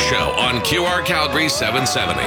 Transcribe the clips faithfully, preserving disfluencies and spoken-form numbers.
Show on Q R Calgary seven seventy.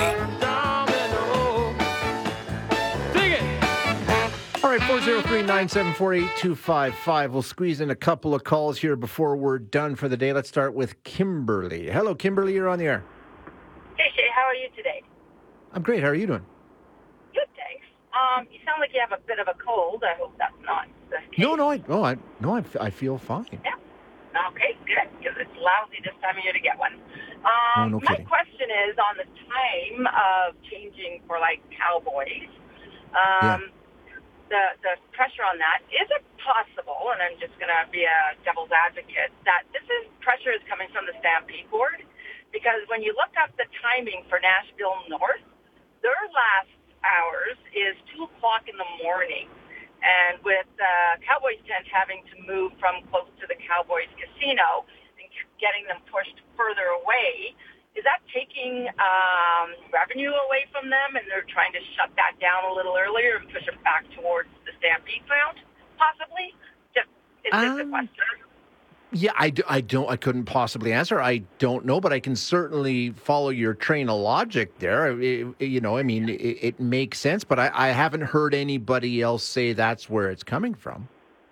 All right, four oh three, nine seven four, eight two five five. We'll squeeze in a couple of calls here before we're done for the day. Let's start with Kimberly. Hello, Kimberly. You're on the air. Hey, Shay. How are you today? I'm great. How are you doing? Good, thanks. Um, you sound like you have a bit of a cold. I hope that's not the case. No, no, I, no, I, no, I, I feel fine. Yeah. Okay, good, because it's lousy this time of year to get one. Oh, Um, no my kidding. question is on the time of changing for, like, cowboys. Um, the, the pressure on that, is it possible, and I'm just going to be a devil's advocate, that this is pressure is coming from the Stampede Board? Because when you look up the timing for Nashville North, their last hours is two o'clock in the morning. And with uh, Cowboys tent having to move from close to the Cowboys Casino and getting them pushed further away, is that taking um, revenue away from them and they're trying to shut that down a little earlier and push it back towards the Stampede ground, possibly? Just, is this a Um, question? Yeah, I, do, I don't. I couldn't possibly answer. I don't know, but I can certainly follow your train of logic there. It, you know, I mean, it, it makes sense, but I, I haven't heard anybody else say that's where it's coming from.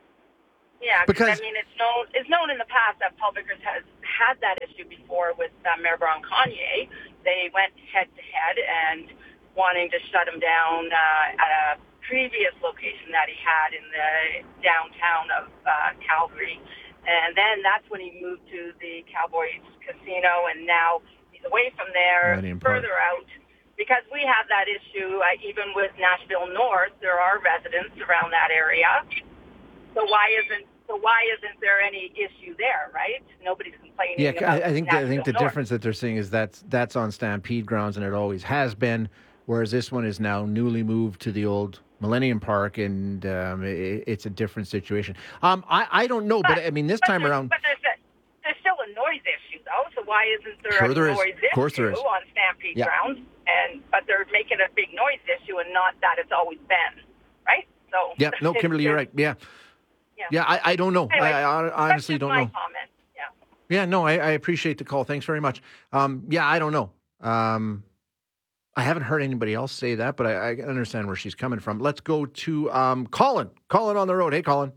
Yeah, Because- because I mean, it's known it's known in the past that Paul Vickers has had that issue before with uh, Mayor Brown Kanye. They went head to head and wanting to shut him down uh, at a previous location that he had in the downtown of uh, Calgary. And then that's when he moved to the Cowboys Casino, and now he's away from there, Millennium Park. further out. Because we have that issue, uh, even with Nashville North, there are residents around that area. So why isn't so why isn't there any issue there, right? Nobody's complaining. Yeah, about I, I think the, I think the Nashville North. difference that they're seeing is that's that's on Stampede grounds, and it always has been. Whereas this one is now newly moved to the old Millennium Park, and um, it, it's a different situation. Um, I, I don't know, but, but I mean, this but time there's, around, but there's, a, there's still a noise issue, though. So why isn't there Sure a there is. noise Of course issue there is. on Stampede Yeah. grounds? And but they're making a big noise issue, and not that it's always been, right? So yeah, no, it's- Kimberly, you're right. Yeah, Yeah. yeah, I, I don't know. Anyway, I, I that's honestly just don't my know. comment. Yeah. Yeah, no, I, I appreciate the call. Thanks very much. Um, yeah, I don't know. Um, I haven't heard anybody else say that, but I, I understand where she's coming from. Let's go to um, Colin. Colin on the road. Hey, Colin.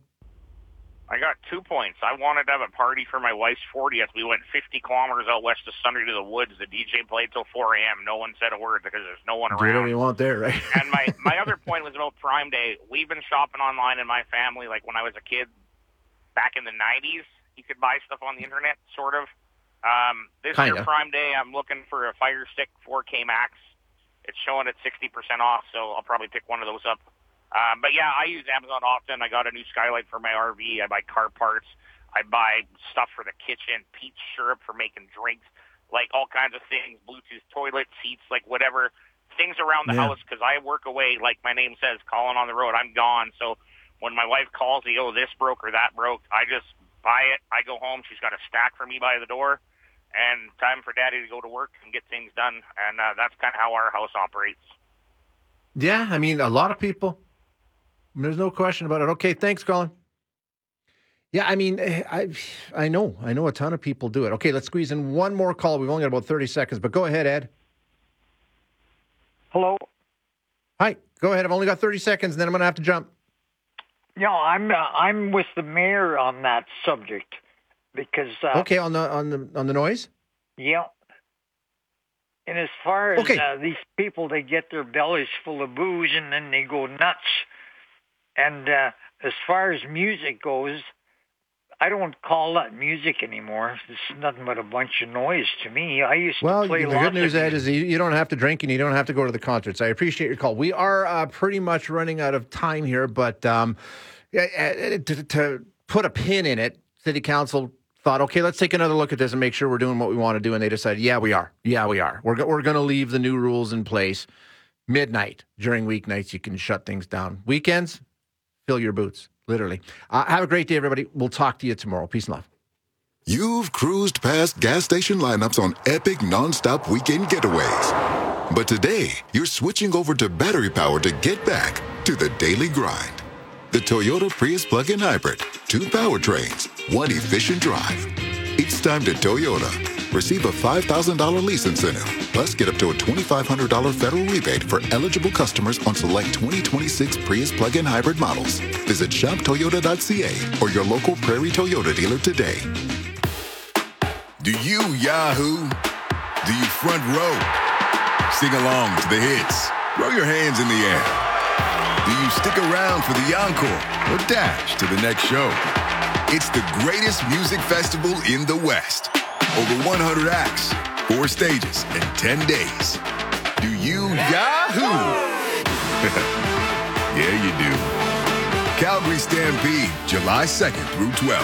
I got two points. I wanted to have a party for my wife's fortieth. We went fifty kilometers out west of Sunday to the woods. The D J played till four a.m. No one said a word because there's no one Do whatever around. you want there, right? And my, my other point was about Prime Day. We've been shopping online in my family, like when I was a kid back in the nineties. You could buy stuff on the internet, sort of. Um, this Kinda. year, Prime Day, I'm looking for a Fire Stick four K Max. It's showing at sixty percent off, so I'll probably pick one of those up. Um, but yeah, I use Amazon often. I got a new skylight for my R V. I buy car parts. I buy stuff for the kitchen, peach syrup for making drinks, like all kinds of things, Bluetooth toilet seats, like whatever, things around the Yeah. house, because I work away, like my name says, calling on the road. I'm gone. So when my wife calls me, oh, this broke or that broke, I just buy it. I go home. She's got a stack for me by the door, and time for Daddy to go to work and get things done. And uh, that's kind of how our house operates. Yeah, I mean, a lot of people. There's no question about it. Okay, thanks, Colin. Yeah, I mean, I I know. I know a ton of people do it. Okay, let's squeeze in one more call. We've only got about thirty seconds, but go ahead, Ed. Hello. Hi, go ahead. I've only got thirty seconds, and then I'm going to have to jump. Yeah, I'm uh, I'm with the mayor on that subject because uh, Okay, on the on the on the noise. yeah. And as far as Okay. uh, these people, they get their bellies full of booze and then they go nuts. And uh, as far as music goes, I don't call that music anymore. It's nothing but a bunch of noise to me. I used Well, to play the lots good news, of Ed, is you, you don't have to drink and you don't have to go to the concerts. I appreciate your call. We are uh, pretty much running out of time here, but um, yeah, uh, to, to put a pin in it, City Council thought, okay, let's take another look at this and make sure we're doing what we want to do. And they decided, yeah, we are. Yeah, we are. We're, go- we're going to leave the new rules in place. Midnight during weeknights, you can shut things down. Weekends, fill your boots, literally. Uh, have a great day, everybody. We'll talk to you tomorrow. Peace and love. You've cruised past gas station lineups on epic nonstop weekend getaways. But today, you're switching over to battery power to get back to the daily grind. The Toyota Prius plug-in hybrid. Two powertrains, one efficient drive. It's time to Toyota. receive a five thousand dollars lease incentive. Plus, get up to a twenty-five hundred dollars federal rebate for eligible customers on select twenty twenty-six Prius plug-in hybrid models. Visit shop toyota dot c a or your local Prairie Toyota dealer today. Do you Yahoo? Do you front row? Sing along to the hits. Throw your hands in the air. Do you stick around for the encore or dash to the next show? It's the greatest music festival in the West. Over one hundred acts, four stages, and ten days. Do you Yahoo? Yeah, you do. Calgary Stampede, July second through twelfth.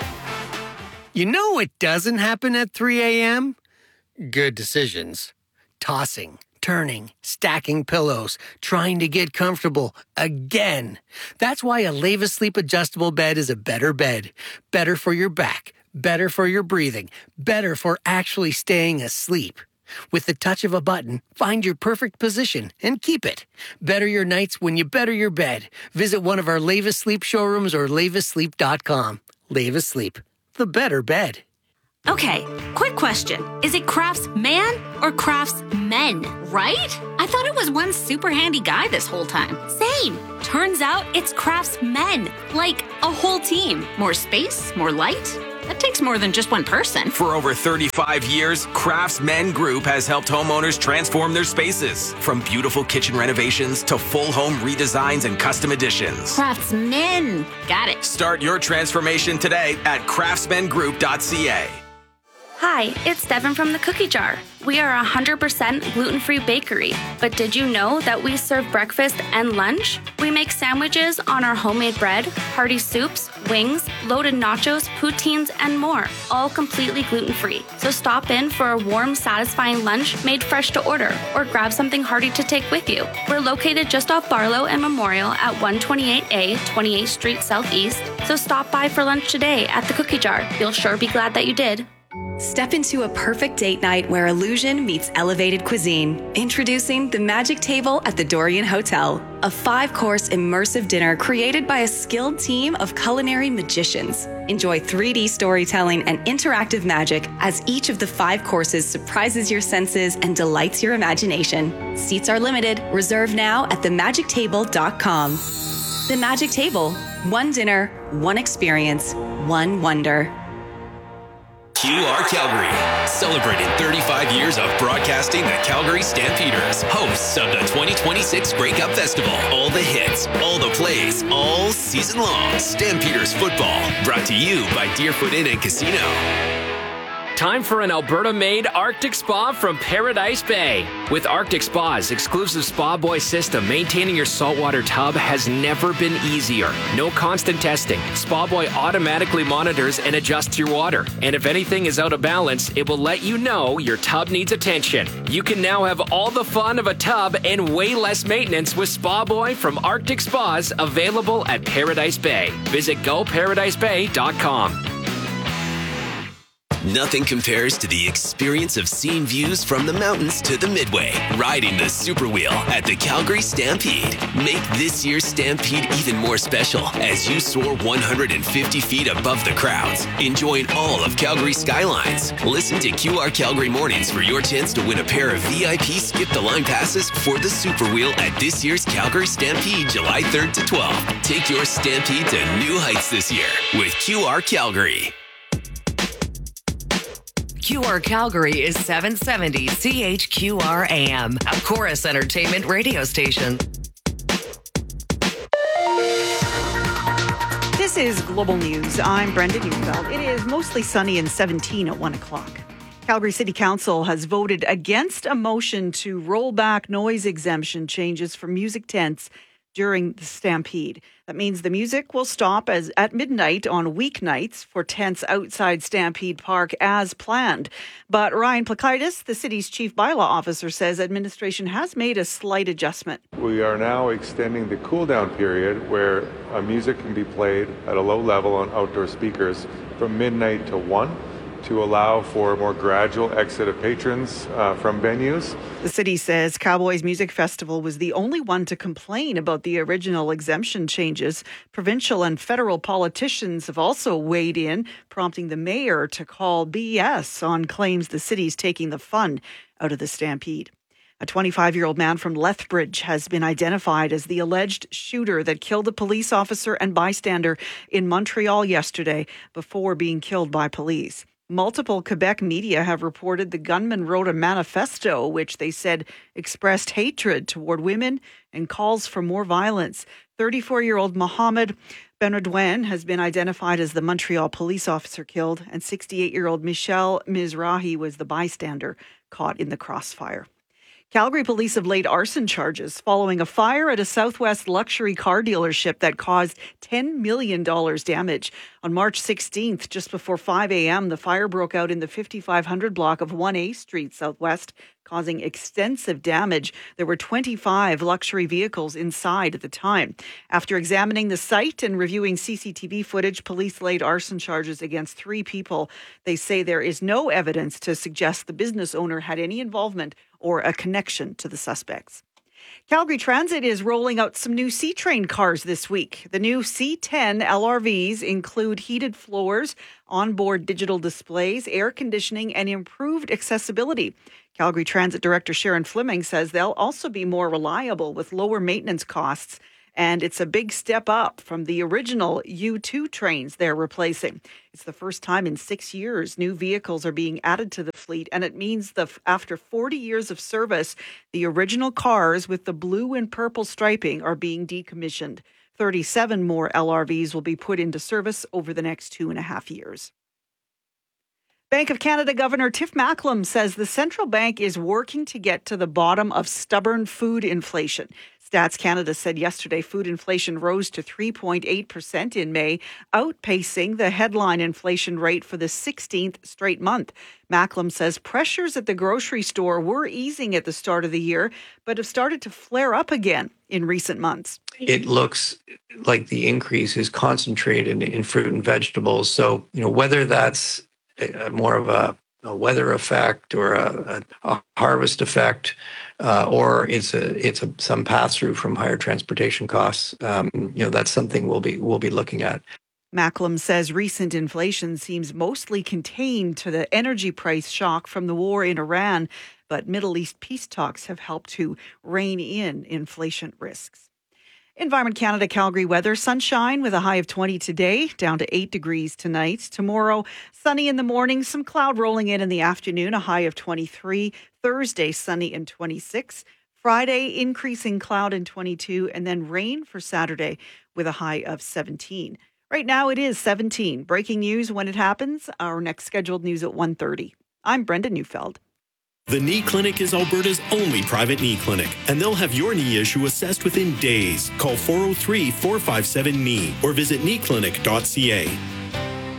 You know what doesn't happen at three a.m.? Good decisions. Tossing, turning, stacking pillows, trying to get comfortable again. That's why a Leva Sleep adjustable bed is a better bed. Better for your back, better for your breathing, better for actually staying asleep. With the touch of a button, find your perfect position and keep it. Better your nights when you better your bed. Visit one of our Leva Sleep showrooms or leva sleep dot com. Leva Sleep, the better bed. Okay, quick question. Is it Craftsman or Craftsmen, right? I thought it was one super handy guy this whole time. Same. Turns out it's Craftsmen, like a whole team. More space, more light. That takes more than just one person. For over thirty-five years, Craftsmen Group has helped homeowners transform their spaces. From beautiful kitchen renovations to full home redesigns and custom additions. Craftsmen. Got it. Start your transformation today at craftsman group dot c a. Hi, it's Devin from the Cookie Jar. We are a one hundred percent gluten-free bakery, but did you know that we serve breakfast and lunch? We make sandwiches on our homemade bread, hearty soups, wings, loaded nachos, poutines, and more, all completely gluten-free. So stop in for a warm, satisfying lunch made fresh to order, or grab something hearty to take with you. We're located just off Barlow and Memorial at one twenty-eight A, twenty-eighth Street Southeast, so stop by for lunch today at the Cookie Jar. You'll sure be glad that you did. Step into a perfect date night where illusion meets elevated cuisine. Introducing the Magic Table at the Dorian Hotel, a five-course immersive dinner created by a skilled team of culinary magicians. Enjoy three D storytelling and interactive magic as each of the five courses surprises your senses and delights your imagination. Seats are limited. Reserve now at the magic table dot com. The Magic Table. One dinner, one experience, one wonder. Q R Calgary, celebrating thirty-five years of broadcasting the Calgary Stampeders, hosts of the twenty twenty-six Grey Cup Festival. All the hits, all the plays, all season long. Stampeders football, brought to you by Deerfoot Inn and Casino. Time for an Alberta-made Arctic Spa from Paradise Bay. With Arctic Spa's exclusive Spa Boy system, maintaining your saltwater tub has never been easier. No constant testing. Spa Boy automatically monitors and adjusts your water. And if anything is out of balance, it will let you know your tub needs attention. You can now have all the fun of a tub and way less maintenance with Spa Boy from Arctic Spas, available at Paradise Bay. Visit go paradise bay dot com. Nothing compares to the experience of seeing views from the mountains to the Midway, riding the Super Wheel at the Calgary Stampede. Make this year's Stampede even more special as you soar one hundred fifty feet above the crowds, enjoying all of Calgary's skylines. Listen to Q R Calgary Mornings for your chance to win a pair of V I P skip-the-line passes for the Super Wheel at this year's Calgary Stampede, July third to twelfth. Take your Stampede to new heights this year with Q R Calgary. Q R Calgary is seven seventy C H Q R A M, a Chorus Entertainment radio station. This is Global News. I'm Brenda Neufeld. It is mostly sunny and seventeen at one o'clock. Calgary City Council has voted against a motion to roll back noise exemption changes for music tents during the Stampede. That means the music will stop as at midnight on weeknights for tents outside Stampede Park as planned. But Ryan Plakaitis, the city's chief bylaw officer, says administration has made a slight adjustment. We are now extending the cool down period where uh, music can be played at a low level on outdoor speakers from midnight to one. to allow for a more gradual exit of patrons uh, from venues. The city says Cowboys Music Festival was the only one to complain about the original exemption changes. Provincial and federal politicians have also weighed in, prompting the mayor to call B S on claims the city's taking the fun out of the stampede. A twenty-five-year-old man from Lethbridge has been identified as the alleged shooter that killed a police officer and bystander in Montreal yesterday before being killed by police. Multiple Quebec media have reported the gunman wrote a manifesto which they said expressed hatred toward women and calls for more violence. thirty-four-year-old Mohamed Benredouin has been identified as the Montreal police officer killed, and sixty-eight-year-old Michel Mizrahi was the bystander caught in the crossfire. Calgary police have laid arson charges following a fire at a Southwest luxury car dealership that caused ten million dollars damage. On March sixteenth, just before five a.m., the fire broke out in the fifty-five hundred block of one A Street Southwest, causing extensive damage. There were twenty-five luxury vehicles inside at the time. After examining the site and reviewing C C T V footage, police laid arson charges against three people. They say there is no evidence to suggest the business owner had any involvement or a connection to the suspects. Calgary Transit is rolling out some new C-Train cars this week. The new C ten L R Vs include heated floors, onboard digital displays, air conditioning, and improved accessibility. Calgary Transit Director Sharon Fleming says they'll also be more reliable with lower maintenance costs, and it's a big step up from the original U two trains they're replacing. It's the first time in six years new vehicles are being added to the fleet, and it means that after forty years of service, the original cars with the blue and purple striping are being decommissioned. thirty-seven more L R Vs will be put into service over the next two and a half years. Bank of Canada Governor Tiff Macklem says the central bank is working to get to the bottom of stubborn food inflation. Stats Canada said yesterday food inflation rose to three point eight percent in May, outpacing the headline inflation rate for the sixteenth straight month. Macklem says pressures at the grocery store were easing at the start of the year, but have started to flare up again in recent months. It looks like the increase is concentrated in fruit and vegetables. So, you know, whether that's a, more of a, a weather effect or a, a, a harvest effect, Uh, or it's a it's a some pass through from higher transportation costs. Um, you know, that's something we'll be we'll be looking at. Macklem says recent inflation seems mostly contained to the energy price shock from the war in Iran, but Middle East peace talks have helped to rein in inflation risks. Environment Canada Calgary weather, sunshine with a high of twenty today, down to eight degrees tonight. Tomorrow, sunny in the morning, some cloud rolling in in the afternoon, a high of twenty-three. Thursday, sunny and twenty-six. Friday, increasing cloud and twenty-two, and then rain for Saturday with a high of seventeen. Right now it is seventeen. Breaking news when it happens. Our next scheduled news at one thirty. I'm Brenda Neufeld. The Knee Clinic is Alberta's only private knee clinic, and they'll have your knee issue assessed within days. Call four oh three, four five seven, K N E E or visit knee clinic dot c a.